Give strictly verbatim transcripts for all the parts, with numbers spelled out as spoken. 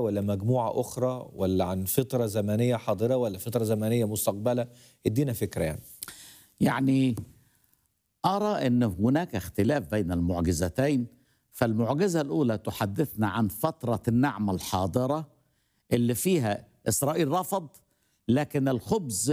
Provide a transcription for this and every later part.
ولا مجموعة أخرى ولا عن فترة زمنية حاضرة ولا فترة زمنية مستقبلة؟ ادينا فكرة يعني. يعني أرى أن هناك اختلاف بين المعجزتين. فالمعجزة الأولى تحدثنا عن فترة النعمة الحاضرة اللي فيها إسرائيل رفض، لكن الخبز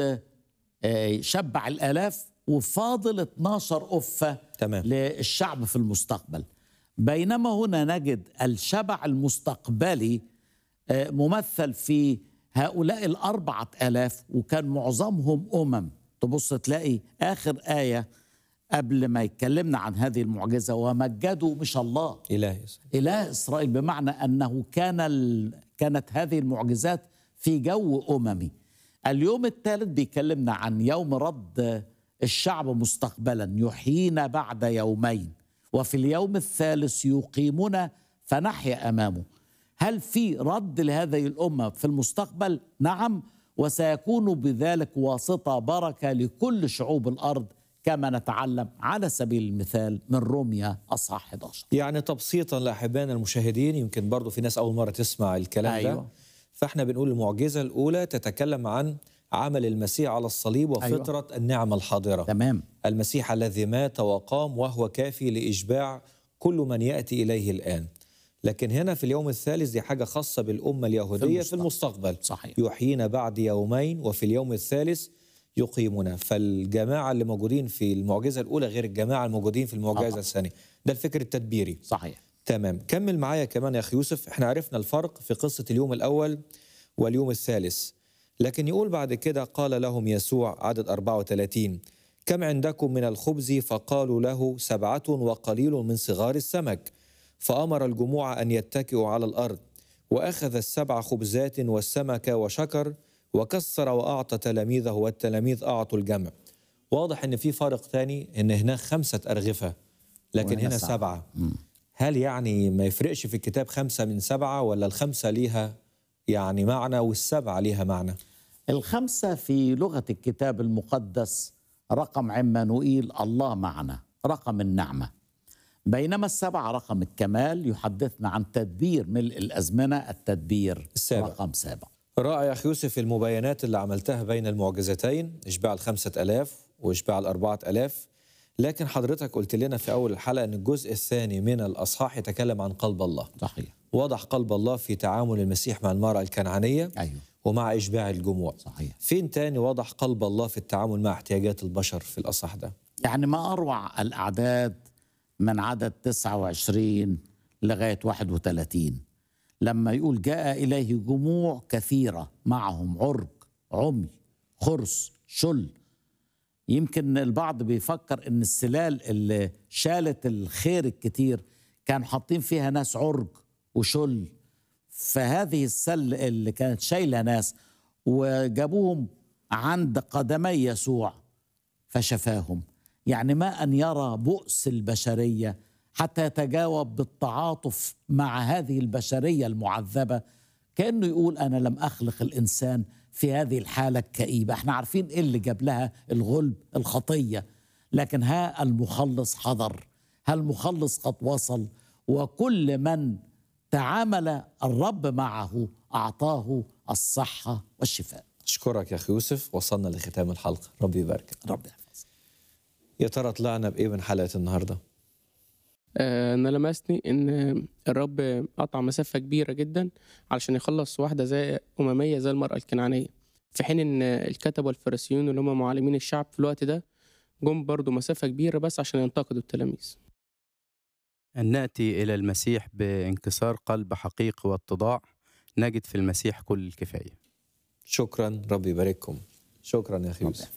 آه، شبع الآلاف وفاضل اتناشر أفة تمام. للشعب في المستقبل. بينما هنا نجد الشبع المستقبلي آه، ممثل في هؤلاء الأربعة آلاف، وكان معظمهم أمم. تبص تلاقي آخر آية قبل ما يتكلمنا عن هذه المعجزة: ومجدوا مش الله إله إله إسرائيل، بمعنى أنه كان ال... كانت هذه المعجزات في جو أممي. اليوم الثالث بيكلمنا عن يوم رد الشعب مستقبلا، يحيينا بعد يومين، وفي اليوم الثالث يقيمنا فنحيا أمامه. هل في رد لهذه الأمة في المستقبل؟ نعم، وسيكون بذلك واسطة بركة لكل شعوب الأرض، كما نتعلم على سبيل المثال من روميا أصحاح إحدى عشر. يعني تبسيطا لأحبائنا المشاهدين، يمكن برضو في ناس أول مرة تسمع الكلام أيوة. ده، فإحنا بنقول المعجزة الأولى تتكلم عن عمل المسيح على الصليب وفترة أيوة. النعمة الحاضرة. تمام. المسيح الذي مات وقام وهو كافي لإشباع كل من يأتي إليه الآن. لكن هنا في اليوم الثالث دي حاجة خاصة بالأمة اليهودية في المستقبل, في المستقبل. صحيح. يحيينا بعد يومين وفي اليوم الثالث يقيمنا. فالجماعة اللي موجودين في المعجزة الأولى غير الجماعة الموجودين في المعجزة أطلع. الثانية. ده الفكر التدبيري. صحيح. تمام. كمل معايا كمان يا أخي يوسف. احنا عرفنا الفرق في قصة اليوم الأول واليوم الثالث، لكن يقول بعد كده: قال لهم يسوع، عدد أربعة وثلاثين: كم عندكم من الخبز؟ فقالوا له: سبعة وقليل من صغار السمك. فأمر الجموع أن يتكئوا على الأرض، وأخذ السبع خبزات والسمك وشكر وكسر وأعطى تلاميذه والتلاميذ أعطوا الجمع. واضح أن في فرق ثاني، أن هناك خمسة أرغفة لكن هنا سبعة, سبعة. هل يعني ما يفرقش في الكتاب خمسة من سبعة، ولا الخمسة ليها يعني معنى والسبعة ليها معنى؟ الخمسة في لغة الكتاب المقدس رقم عمانوئيل، الله معنا، رقم النعمة. بينما السبعة رقم الكمال، يحدثنا عن تدبير ملء الأزمنة، التدبير السابع. رقم سابع. رائع يا أخي يوسف المباينات اللي عملتها بين المعجزتين، إشباع الخمسة ألاف وإشباع الأربعة ألاف. لكن حضرتك قلت لنا في أول الحلقة أن الجزء الثاني من الأصحاح يتكلم عن قلب الله. صحيح. واضح قلب الله في تعامل المسيح مع المرأة الكنعانية. أيوه. ومع إشباع الجموع. صحيح. فين تاني واضح قلب الله في التعامل مع احتياجات البشر في الأصحاح ده؟ يعني ما أروع الأعداد من عدد تسعة وعشرين لغاية واحد وثلاثين، لما يقول: جاء إليه جموع كثيرة معهم عرج، عمي، خرس، شل. يمكن البعض بيفكر إن السلال اللي شالت الخير الكتير كان حاطين فيها ناس عرج وشل، فهذه السل اللي كانت شايلة ناس وجابوهم عند قدمي يسوع فشفاهم. يعني ما أن يرى بؤس البشرية حتى يتجاوب بالتعاطف مع هذه البشرية المعذبة، كأنه يقول: أنا لم أخلق الإنسان في هذه الحالة الكئيبة. احنا عارفين إيه اللي جاب لها الغلب، الخطية، لكن ها المخلص حضر، ها المخلص قد وصل، وكل من تعامل الرب معه أعطاه الصحة والشفاء. أشكرك يا أخي يوسف. وصلنا لختام الحلقة، ربي يبارك. ربي يحفظك. يا ترى طلعنا بإيه من حلقة النهاردة؟ آه أنا لمسني إن الرب قطع مسافة كبيرة جدا علشان يخلص واحدة زي أممية زي المرأة الكنعانية، في حين إن الكتبة والفريسيون اللي هم معلمين الشعب في الوقت ده جم برضو مسافة كبيرة بس عشان ينتقدوا التلاميذ. أن نأتي إلى المسيح بانكسار قلب حقيقي واتضاع، نجد في المسيح كل الكفاية. شكرا، ربي يبارككم. شكرا يا أخي يوسف.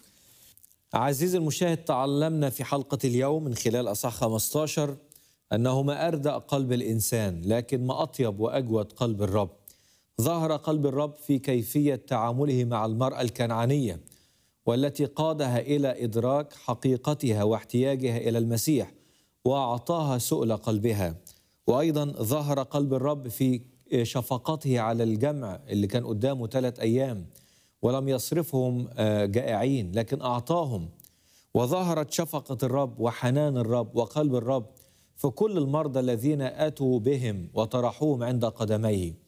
عزيزي المشاهد، تعلمنا في حلقة اليوم من خلال أصحاح خمسة عشر أنه ما أردأ قلب الإنسان، لكن ما أطيب وأجود قلب الرب. ظهر قلب الرب في كيفية تعامله مع المرأة الكنعانية، والتي قادها إلى إدراك حقيقتها واحتياجها إلى المسيح، وأعطاها سؤل قلبها. وأيضا ظهر قلب الرب في شفقته على الجمع اللي كان قدامه ثلاث أيام ولم يصرفهم جائعين، لكن أعطاهم. وظهرت شفقة الرب وحنان الرب وقلب الرب في كل المرضى الذين أتوا بهم وطرحوهم عند قدميه.